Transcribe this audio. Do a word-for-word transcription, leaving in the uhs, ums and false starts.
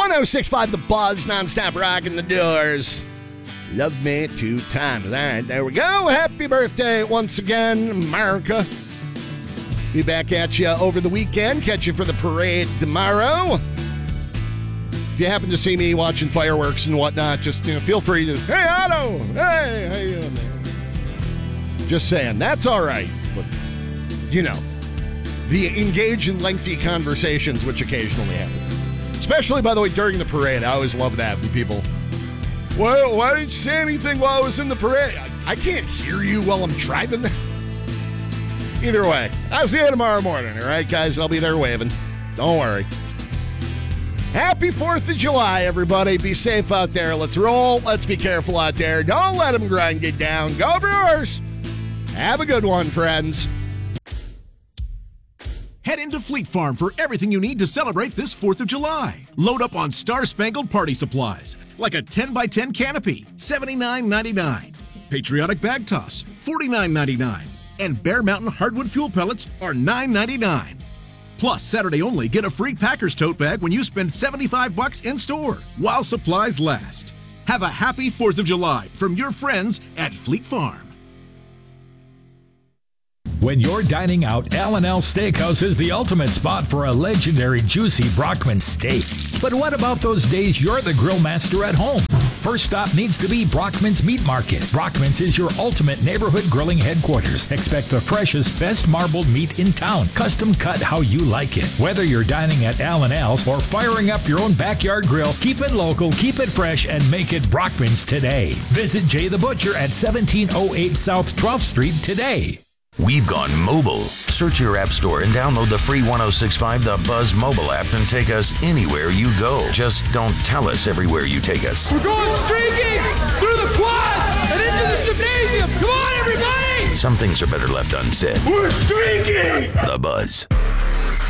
one oh six point five The Buzz, nonstop rocking the doors. Love me two times. All right, there we go. Happy birthday once again, America. Be back at you over the weekend. Catch you for the parade tomorrow. If you happen to see me watching fireworks and whatnot, just you know, feel free to, hey, Otto, hey, how you doing, man? Just saying, that's all right. But, you know, the engage in lengthy conversations which occasionally happen. Especially, by the way, during the parade. I always love that when people, well, why didn't you say anything while I was in the parade? I, I can't hear you while I'm driving. Either way, I'll see you tomorrow morning, all right, guys? I'll be there waving. Don't worry. Happy fourth of July, everybody. Be safe out there. Let's roll. Let's be careful out there. Don't let them grind you down. Go Brewers. Have a good one, friends. Head into Fleet Farm for everything you need to celebrate this fourth of July. Load up on star-spangled party supplies, like a ten by ten canopy, seventy-nine ninety-nine. Patriotic bag toss, forty-nine ninety-nine. And Bear Mountain hardwood fuel pellets are nine ninety-nine. Plus, Saturday only, get a free Packers tote bag when you spend seventy-five bucks in-store, while supplies last. Have a happy fourth of July from your friends at Fleet Farm. When you're dining out, L and L Steakhouse is the ultimate spot for a legendary juicy Brockman steak. But what about those days you're the grill master at home? First stop needs to be Brockman's Meat Market. Brockman's is your ultimate neighborhood grilling headquarters. Expect the freshest, best marbled meat in town, custom cut how you like it. Whether you're dining at L and L's or firing up your own backyard grill, keep it local, keep it fresh, and make it Brockman's today. Visit Jay the Butcher at seventeen oh eight South twelfth Street today. We've gone mobile. Search your app store and download the free one oh six point five The Buzz mobile app and take us anywhere you go. Just don't tell us everywhere you take us. We're going streaking through the quad and into the gymnasium. Come on, everybody! Some things are better left unsaid. We're streaking! The Buzz.